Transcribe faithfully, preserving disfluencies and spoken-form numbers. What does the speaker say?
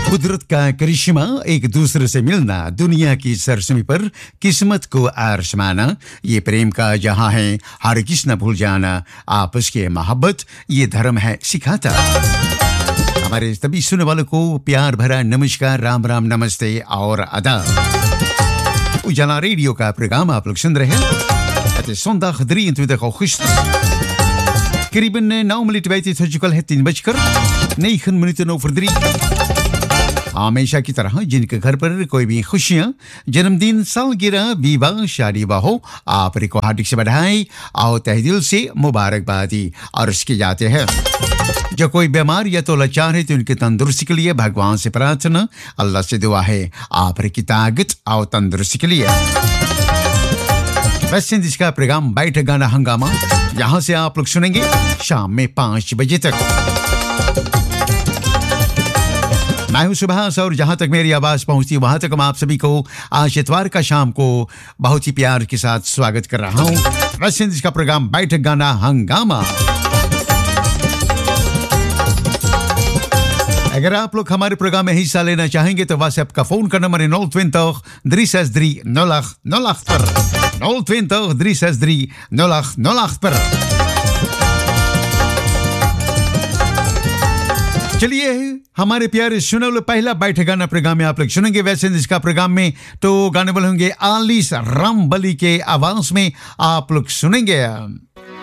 कुदरत का करिश्मा, एक दूसरे से मिलना, दुनिया की सरजमी पर किस्मत को आजमाना, ये प्रेम का जहां है, हर किस न भूल जाना, आपस की मोहब्बत ये धर्म है सिखाता। हमारे सभी सुनने वालों को प्यार भरा नमस्कार, राम राम, नमस्ते और आदाब। उजाला रेडियो का प्रोग्राम आप लोग सुन रहे हैं। Het is zondag drieëntwintig augustus. Kariben nau minuten bij het Hajjukal है तीन बजकर negen minuten over drie। हमेशा की तरह जिनके घर पर कोई भी खुशियां, जन्मदिन, सालगिरह, विवाह, शादी हो, आप को हार्दिक से बधाई और तहे दिल से मुबारकबादी अर्ज की जाते हैं। जो कोई बीमार या तो लाचार है तो उनकी तंदुरुस्ती के लिए भगवान से प्रार्थना, अल्लाह से दुआ है आप की ताकत और तंदुरुस्ती के लिए। वेस्ट इंडीज का प्रोग्राम बैठक गाना हंगामा, यहाँ से आप लोग सुनेंगे शाम में पाँच बजे तक। मैं हूं सुभाष और जहां तक मेरी आवाज पहुंचती है वहां तक मैं आप सभी को आज इतवार का शाम को बहुत ही प्यार के साथ स्वागत कर रहा हूं। वेस्ट इंडीज का प्रोग्राम बैठक गाना हंगामा। अगर आप लोग हमारे प्रोग्राम में हिस्सा लेना चाहेंगे तो व्हाट्सएप का फोन का नंबर है नौ twintig drie zes drie nul acht nul acht पर नौ twintig drie zes drie nul acht nul acht पर। चलिए हमारे प्यारे सुनो लो, पहला बैठक गाना प्रोग्राम में आप लोग सुनेंगे वैसे इसका प्रोग्राम में तो गाने वाले होंगे आलिस रामबली के आवाज में आप लोग सुनेंगे।